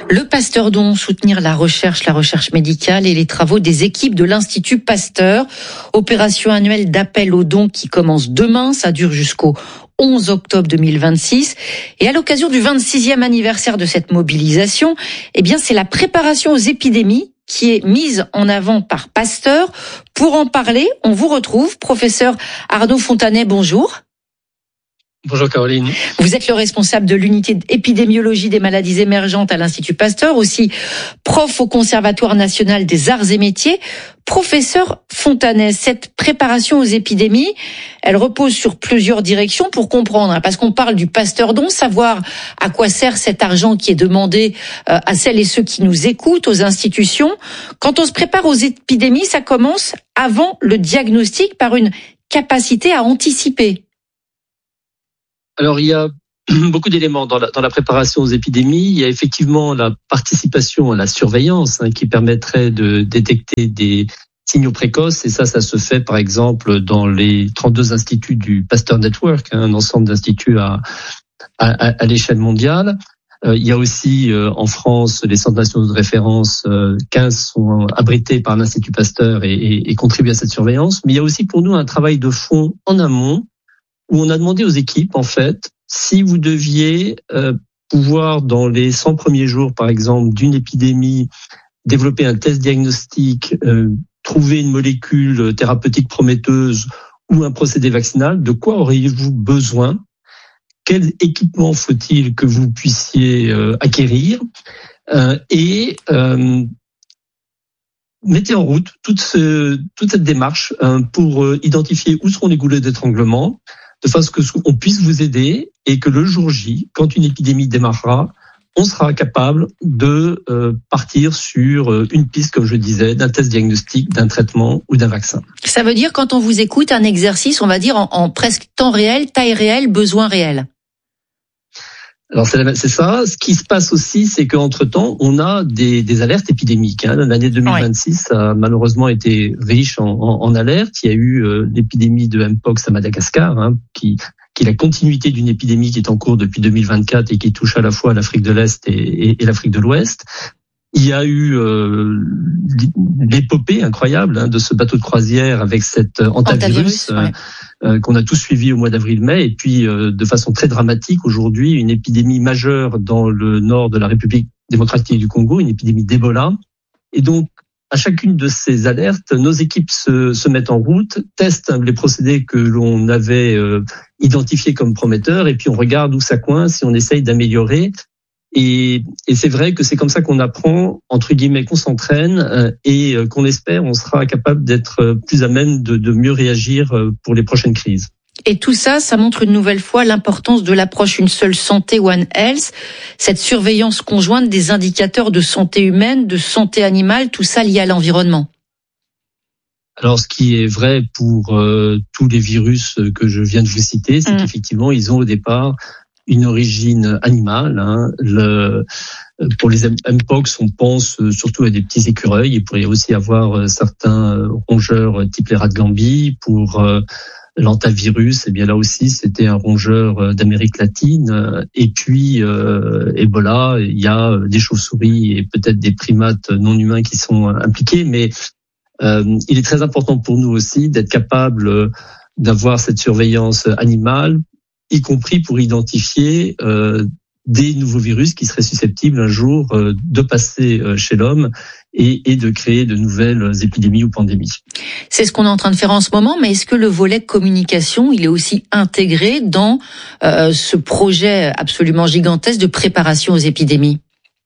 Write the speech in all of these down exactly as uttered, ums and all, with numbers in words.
Le Pasteur Don, soutenir la recherche, la recherche médicale et les travaux des équipes de l'Institut Pasteur. Opération annuelle d'appel aux dons qui commence demain. Ça dure jusqu'au onze octobre deux mille vingt-six. Et à l'occasion du vingt-sixième anniversaire de cette mobilisation, eh bien, c'est la préparation aux épidémies qui est mise en avant par Pasteur. Pour en parler, on vous retrouve, professeur Arnaud Fontanet, bonjour. Bonjour Caroline. Vous êtes le responsable de l'unité d'épidémiologie des maladies émergentes à l'Institut Pasteur, aussi prof au Conservatoire national des arts et métiers. Professeur Fontanet, cette préparation aux épidémies, elle repose sur plusieurs directions pour comprendre, parce qu'on parle du Pasteur Don, savoir à quoi sert cet argent qui est demandé à celles et ceux qui nous écoutent, aux institutions. Quand on se prépare aux épidémies, ça commence avant le diagnostic par une capacité à anticiper. Alors, il y a beaucoup d'éléments dans la, dans la préparation aux épidémies. Il y a effectivement la participation à la surveillance hein, qui permettrait de détecter des signaux précoces. Et ça, ça se fait par exemple dans les trente-deux instituts du Pasteur Network, hein, un ensemble d'instituts à, à, à l'échelle mondiale. Euh, il y a aussi euh, en France les centres nationaux de référence, euh, quinze sont abrités par l'Institut Pasteur et, et, et contribuent à cette surveillance. Mais il y a aussi pour nous un travail de fond en amont, où on a demandé aux équipes, en fait, si vous deviez euh, pouvoir, dans les cent premiers jours, par exemple, d'une épidémie, développer un test diagnostique, euh, trouver une molécule thérapeutique prometteuse ou un procédé vaccinal, de quoi auriez-vous besoin? Quel équipement faut-il que vous puissiez euh, acquérir? euh, Et euh, mettez en route toute, ce, toute cette démarche euh, pour euh, identifier où seront les goulets d'étranglement, de façon que on puisse vous aider et que le jour J, quand une épidémie démarrera, on sera capable de euh, partir sur euh, une piste, comme je disais, d'un test diagnostic, d'un traitement ou d'un vaccin. Ça veut dire, quand on vous écoute, un exercice, on va dire, en, en presque temps réel, taille réelle, besoin réel. Alors c'est, c'est ça. Ce qui se passe aussi, c'est qu'entre-temps, on a des, des alertes épidémiques. Hein. L'année deux mille vingt-six oui. a malheureusement été riche en, en, en alertes. Il y a eu euh, l'épidémie de Mpox à Madagascar, hein, qui, qui est la continuité d'une épidémie qui est en cours depuis deux mille vingt-quatre et qui touche à la fois l'Afrique de l'Est et, et, et l'Afrique de l'Ouest. Il y a eu euh, l'épopée incroyable hein, de ce bateau de croisière avec cet hantavirus, hantavirus ouais. euh, qu'on a tous suivi au mois d'avril-mai. Et puis, euh, de façon très dramatique, aujourd'hui, une épidémie majeure dans le nord de la République démocratique du Congo, une épidémie d'Ebola. Et donc, à chacune de ces alertes, nos équipes se, se mettent en route, testent les procédés que l'on avait euh, identifiés comme prometteurs, et puis on regarde où ça coince, si on essaye d'améliorer. Et, et c'est vrai que c'est comme ça qu'on apprend, entre guillemets, qu'on s'entraîne euh, et euh, qu'on espère, on sera capable d'être plus à même de, de mieux réagir euh, pour les prochaines crises. Et tout ça, ça montre une nouvelle fois l'importance de l'approche Une seule santé, One Health, cette surveillance conjointe des indicateurs de santé humaine, de santé animale, tout ça lié à l'environnement. Alors, ce qui est vrai pour euh, tous les virus que je viens de vous citer, c'est mmh. qu'effectivement, ils ont au départ une origine animale. Hein. Le, pour les Mpox, on pense surtout à des petits écureuils. Il pourrait aussi avoir certains rongeurs type les rats de Gambie. Pour euh, l'hantavirus, eh bien là aussi, c'était un rongeur d'Amérique latine. Et puis, euh, Ebola, il y a des chauves-souris et peut-être des primates non humains qui sont impliqués. Mais euh, il est très important pour nous aussi d'être capable d'avoir cette surveillance animale, y compris pour identifier euh, des nouveaux virus qui seraient susceptibles un jour euh, de passer euh, chez l'homme et, et de créer de nouvelles épidémies ou pandémies. C'est ce qu'on est en train de faire en ce moment, mais est-ce que le volet communication, il est aussi intégré dans euh, ce projet absolument gigantesque de préparation aux épidémies ?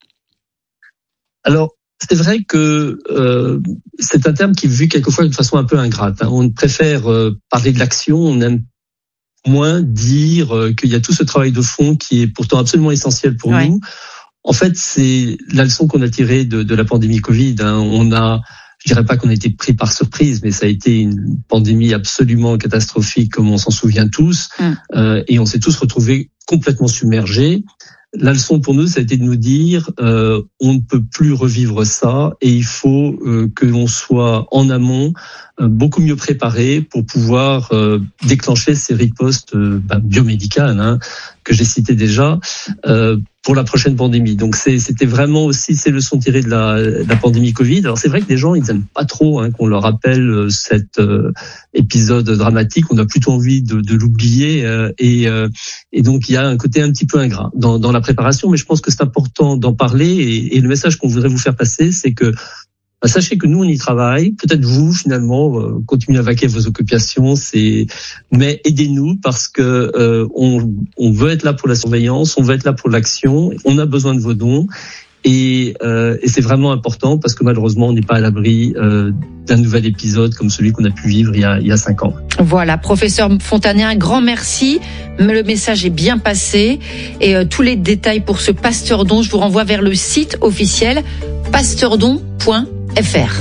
Alors, c'est vrai que euh, c'est un terme qui est vu quelquefois d'une façon un peu ingrate. Hein. On préfère euh, parler de l'action, on aime moins dire qu'il y a tout ce travail de fond qui est pourtant absolument essentiel pour ouais. nous. En fait, c'est la leçon qu'on a tirée de, de la pandémie Covid. Hein. On a, je dirais pas qu'on a été pris par surprise, mais ça a été une pandémie absolument catastrophique, comme on s'en souvient tous, mm. euh, et on s'est tous retrouvés complètement submergés. La leçon pour nous, ça a été de nous dire euh, on ne peut plus revivre ça et il faut euh, que l'on soit en amont euh, beaucoup mieux préparé pour pouvoir euh, déclencher ces ripostes euh, bah, biomédicales hein, que j'ai citées déjà, euh, pour la prochaine pandémie. Donc c'est, c'était vraiment aussi ces leçons tirées de la, de la pandémie Covid. Alors c'est vrai que les gens, ils aiment pas trop hein, qu'on leur rappelle cet euh, épisode dramatique. On a plutôt envie de, de l'oublier euh, et, euh, et donc il y a un côté un petit peu ingrat dans, dans la préparation. Mais je pense que c'est important d'en parler et, et le message qu'on voudrait vous faire passer, c'est que bah, sachez que nous on y travaille. Peut-être vous finalement euh, continuez à vaquer vos occupations, c'est mais aidez-nous parce que euh, on, on veut être là pour la surveillance, on veut être là pour l'action. On a besoin de vos dons et, euh, et c'est vraiment important parce que malheureusement on n'est pas à l'abri euh, d'un nouvel épisode comme celui qu'on a pu vivre il y a, il y a cinq ans. Voilà, professeur Fontanet, un grand merci. Le message est bien passé et euh, tous les détails pour ce Pasteur Don, je vous renvoie vers le site officiel pasteurdon point f r.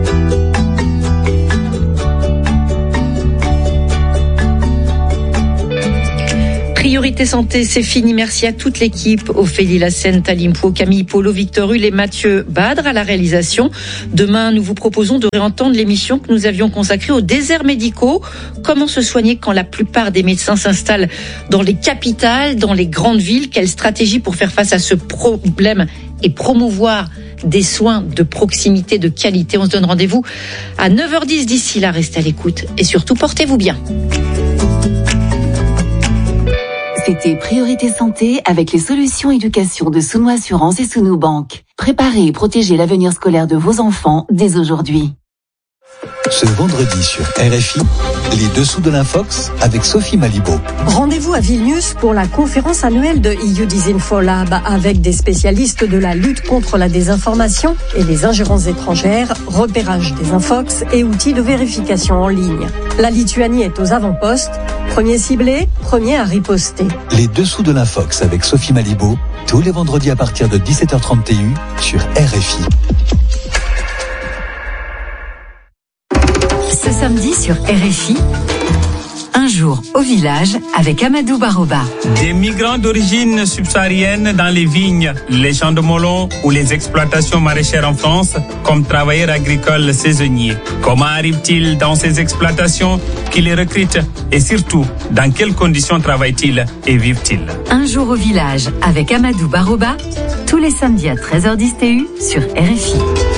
Priorité santé, c'est fini. Merci à toute l'équipe, Ophélie Lassène, Talim Pou, Camille Polo, Victor Hull et Mathieu Badre à la réalisation. Demain, nous vous proposons de réentendre l'émission que nous avions consacrée aux déserts médicaux. Comment se soigner quand la plupart des médecins s'installent dans les capitales, dans les grandes villes? Quelle stratégie pour faire face à ce problème et promouvoir des soins de proximité, de qualité? On se donne rendez-vous à neuf heures dix. D'ici là, restez à l'écoute et surtout, portez-vous bien. C'était Priorité Santé avec les solutions éducation de Sounou Assurance et Sounou Banque. Préparez et protégez l'avenir scolaire de vos enfants dès aujourd'hui. Ce vendredi sur R F I, les dessous de l'Infox avec Sophie Malibaud. Rendez-vous à Vilnius pour la conférence annuelle de E U Disinfolab avec des spécialistes de la lutte contre la désinformation et les ingérences étrangères, repérage des infox et outils de vérification en ligne. La Lituanie est aux avant-postes. Premier ciblé, premier à riposter. Les dessous de l'Infox avec Sophie Malibaud, tous les vendredis à partir de dix-sept heures trente T U sur R F I. Ce samedi sur R F I, un jour au village avec Amadou Baroba. Des migrants d'origine subsaharienne dans les vignes, les champs de melon ou les exploitations maraîchères en France comme travailleurs agricoles saisonniers. Comment arrivent-ils dans ces exploitations? Qui les recrutent? Et surtout, dans quelles conditions travaillent-ils et vivent-ils? Un jour au village avec Amadou Baroba, tous les samedis à treize heures dix T U sur R F I.